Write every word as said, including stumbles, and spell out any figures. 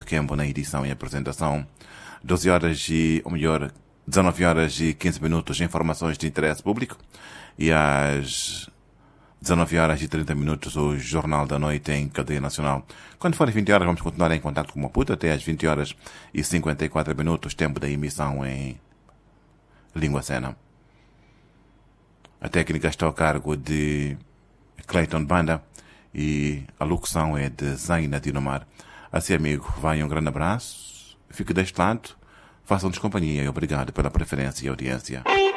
Kembo na edição e apresentação. doze horas e, ou melhor, dezanove horas e quinze minutos, informações de interesse público. E às dezanove horas e trinta minutos, o Jornal da Noite em cadeia nacional. Quando forem vinte horas, vamos continuar em contato com o Maputo até às vinte horas e cinquenta e quatro minutos, tempo da emissão em língua sena. A técnica está ao cargo de Clayton Banda e a locução é de Zaina Dinomar. Assim, amigo, vai um grande abraço, fique deste lado, façam-nos companhia e obrigado pela preferência e audiência.